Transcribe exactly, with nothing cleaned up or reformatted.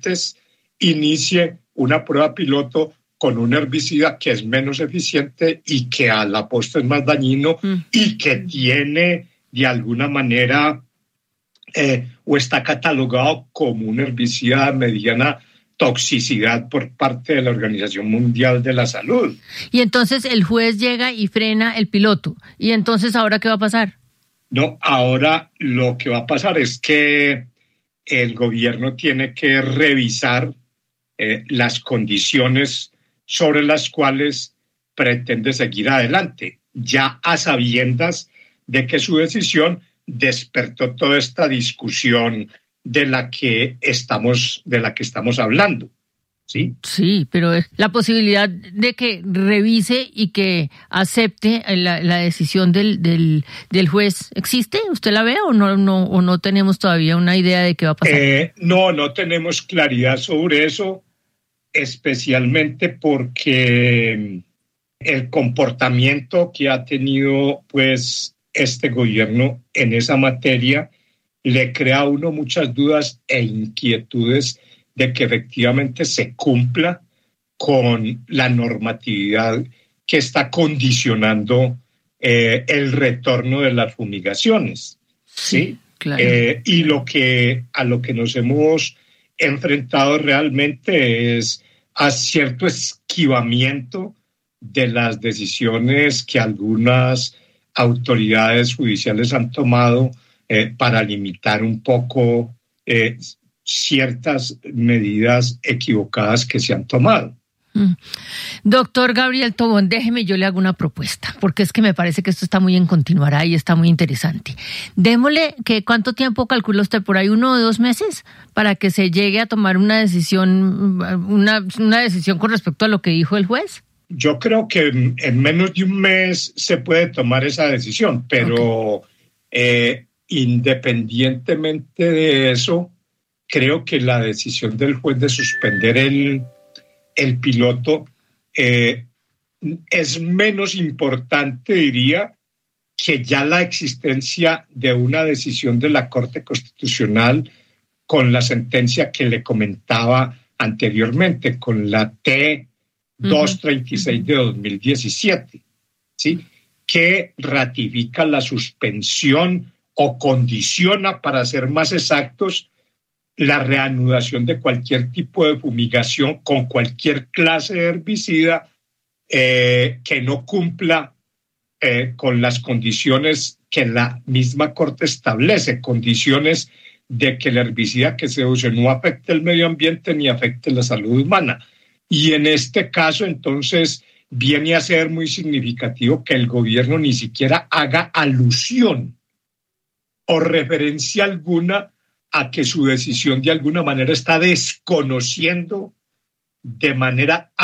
eficientes, inicie una prueba piloto con un herbicida que es menos eficiente y que a la postre es más dañino mm. y que tiene de alguna manera eh, o está catalogado como un herbicida de mediana toxicidad por parte de la Organización Mundial de la Salud. Y entonces el juez llega y frena el piloto. ¿Y entonces ahora qué va a pasar? No, ahora lo que va a pasar es que el gobierno tiene que revisar eh, las condiciones sobre las cuales pretende seguir adelante, ya a sabiendas de que su decisión despertó toda esta discusión de la que estamos, de la que estamos hablando. ¿Sí? Sí, pero la posibilidad de que revise y que acepte la, la decisión del, del, del juez, ¿existe? ¿Usted la ve o no, no, o no tenemos todavía una idea de qué va a pasar? Eh, no, no tenemos claridad sobre eso, especialmente porque el comportamiento que ha tenido pues este gobierno en esa materia le crea a uno muchas dudas e inquietudes de que efectivamente se cumpla con la normatividad que está condicionando eh, el retorno de las fumigaciones. Sí, ¿sí? Claro. Eh, y lo que, a lo que nos hemos enfrentado realmente es a cierto esquivamiento de las decisiones que algunas autoridades judiciales han tomado eh, para limitar un poco eh, ciertas medidas equivocadas que se han tomado. Mm. Doctor Gabriel Tobón, déjeme, yo le hago una propuesta, porque es que me parece que esto está muy en continuará y está muy interesante. Démosle, que ¿cuánto tiempo calcula usted? ¿Por ahí uno o dos meses? Para que se llegue a tomar una decisión, una, una decisión con respecto a lo que dijo el juez. Yo creo que en, en menos de un mes se puede tomar esa decisión, pero okay. eh, independientemente de eso, creo que la decisión del juez de suspender el, el piloto eh, es menos importante, diría, que ya la existencia de una decisión de la Corte Constitucional con la sentencia que le comentaba anteriormente, con la T doscientos treinta y seis de dos mil diecisiete, ¿sí? Que ratifica la suspensión o condiciona, para ser más exactos, la reanudación de cualquier tipo de fumigación con cualquier clase de herbicida eh, que no cumpla eh, con las condiciones que la misma Corte establece, condiciones de que el herbicida que se use no afecte el medio ambiente ni afecte la salud humana. Y en este caso, entonces, viene a ser muy significativo que el gobierno ni siquiera haga alusión o referencia alguna a que su decisión de alguna manera está desconociendo de manera